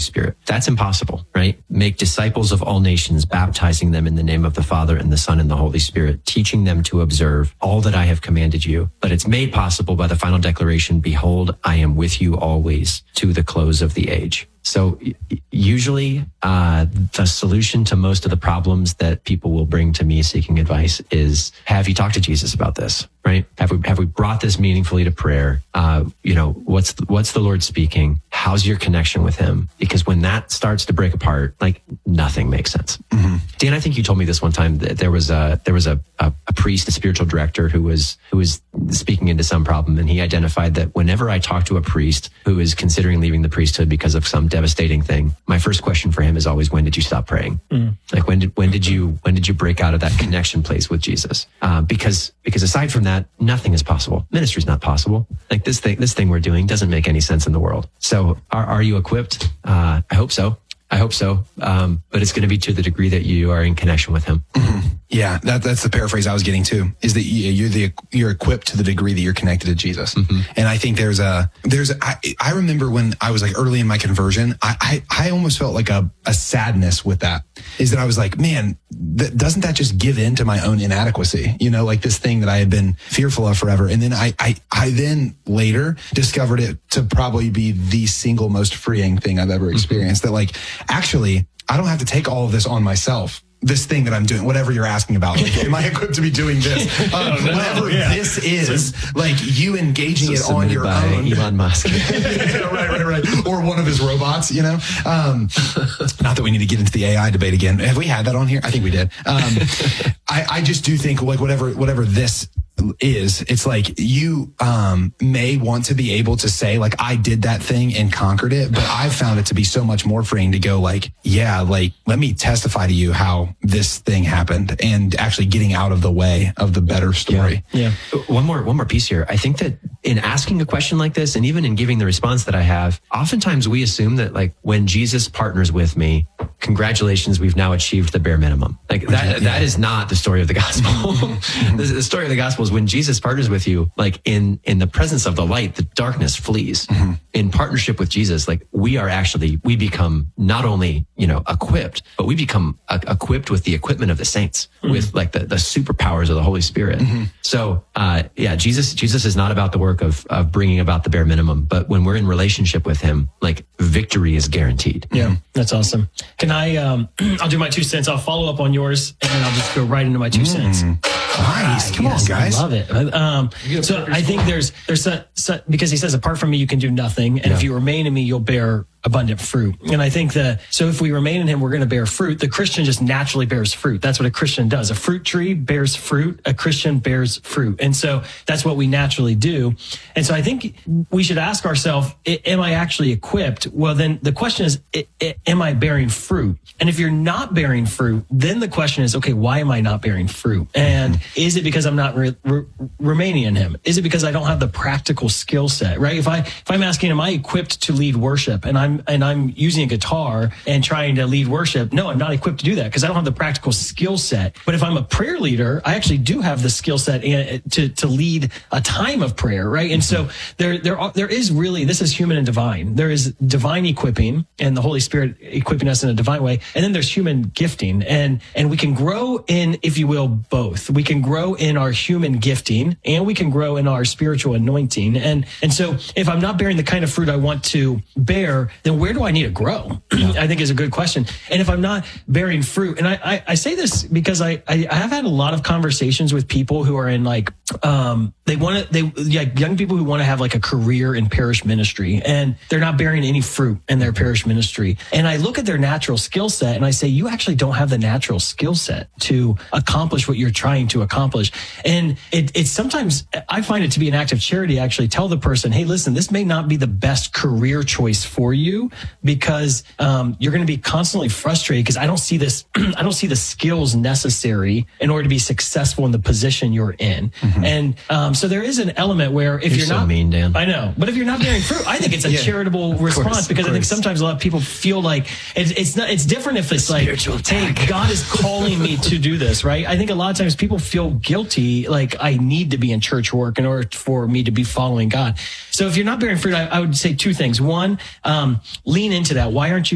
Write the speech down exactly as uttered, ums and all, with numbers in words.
Spirit. That's impossible, right? Make disciples of all nations, baptizing them in the name of the Father and the Son and the Holy Spirit, teaching them to observe all that I have commanded you. But it's made possible by the final declaration, behold, I am with you always to the close of the age. So usually uh, the solution to most of the problems that people will bring to me seeking advice is, have you talked to Jesus about this, right? Have we have we brought this meaningfully to prayer? Uh, you know, what's the, what's the Lord speaking? How's your connection with him? Because when that starts to break apart, like nothing makes sense. Mm-hmm. Dan, I think you told me this one time that there was a there was a, a, a priest, a spiritual director who was who was speaking into some problem, and he identified that whenever I talk to a priest who is considering leaving the priesthood because of some devastating thing, my first question for him is always, when did you stop praying? Mm. Like when did when did you when did you break out of that connection place with Jesus? Uh, because because aside from that, nothing is possible. Ministry's not possible. Like this thing this thing we're doing doesn't make any sense in the world. So are are you equipped? Uh, I hope so. I hope so. Um, but it's going to be to the degree that you are in connection with him. Mm-hmm. Yeah, that, that's the paraphrase I was getting to, is that you're the, you're equipped to the degree that you're connected to Jesus. Mm-hmm. And I think there's a, there's, a, I, I remember when I was like early in my conversion, I, I, I almost felt like a, a sadness with that, is that I was like, man, th- doesn't that just give in to my own inadequacy? You know, like this thing that I had been fearful of forever. And then I, I, I then later discovered it to probably be the single most freeing thing I've ever experienced. Mm-hmm. That like, actually, I don't have to take all of this on myself. This thing that I'm doing, whatever you're asking about, like, am I equipped to be doing this? Um, whatever yeah. this is, like you engaging so it on your by own. Elon Musk. yeah, right, right, right. Or one of his robots, you know? Um, not that we need to get into the A I debate again. Have we had that on here? I think we did. Um, I, I just do think like whatever, whatever this is, it's like you um may want to be able to say like, I did that thing and conquered it, but I've found it to be so much more freeing to go like, yeah, like let me testify to you how this thing happened, and actually getting out of the way of the better story. Yeah. yeah. One more, one more piece here. I think that in asking a question like this, and even in giving the response that I have, oftentimes we assume that like when Jesus partners with me, congratulations, we've now achieved the bare minimum. Like that, yeah. that is not the story of the gospel. the, the story of the gospel is when Jesus partners with you, like in, in the presence of the light, the darkness flees. Mm-hmm. In partnership with Jesus, like we are actually, we become not only, you know, equipped, but we become uh, equipped with the equipment of the saints, mm-hmm. with like the, the superpowers of the Holy Spirit. Mm-hmm. So, uh, yeah, Jesus, Jesus is not about the work of, of bringing about the bare minimum, but when we're in relationship with him, like victory is guaranteed. Yeah, that's awesome. Can I, um, I'll do my two cents. I'll follow up on yours and then I'll just go right into my two mm. cents. Nice. Come yes, on, guys. I love it. Um, so I think there's, there's, a, so, because he says, apart from me, you can do nothing. And yeah. if you remain in me, you'll bear abundant fruit. And I think that, so if we remain in him, we're going to bear fruit. The Christian just naturally bears fruit. That's what a Christian does. A fruit tree bears fruit. A Christian bears fruit. And so that's what we naturally do. And so I think we should ask ourselves, am I actually equipped? Well, then the question is, am I bearing fruit? And if you're not bearing fruit, then the question is, okay, why am I not bearing fruit? And is it because I'm not re- re- remaining in him? Is it because I don't have the practical skill set, right? If I, if I'm asking, am I equipped to lead worship? And I'm, and I'm using a guitar and trying to lead worship. No, I'm not equipped to do that because I don't have the practical skill set. But if I'm a prayer leader, I actually do have the skill set to, to lead a time of prayer, right? And so there, there, are, there is really, this is human and divine. There is divine equipping and the Holy Spirit equipping us in a divine way. And then there's human gifting, and, and we can grow in, if you will, both. We can grow in our human gifting and we can grow in our spiritual anointing. And, and so if I'm not bearing the kind of fruit I want to bear, then where do I need to grow? I think is a good question. And if I'm not bearing fruit, and I, I, I say this because I, I, I have had a lot of conversations with people who are in like, um, they want to, they like young people who want to have like a career in parish ministry, and they're not bearing any fruit in their parish ministry. And I look at their natural skill set and I say, you actually don't have the natural skill set to accomplish what you're trying to accomplish. And it, it's sometimes, I find it to be an act of charity to actually tell the person, hey, listen, this may not be the best career choice for you because um, you're going to be constantly frustrated because I don't see this, I don't see the skills necessary in order to be successful in the position you're in. Mm-hmm. And um, so there is an element where if you're, you're so not, mean, Dan. I know, but if you're not bearing fruit, I think it's a yeah, charitable response course, because I think sometimes a lot of people feel like it's, it's not, it's different if it's like, hey, God is calling me to do this, right? I think a lot of times people feel guilty, like I need to be in church work in order for me to be following God. So if you're not bearing fruit, I, I would say two things. One, um, lean into that. Why aren't you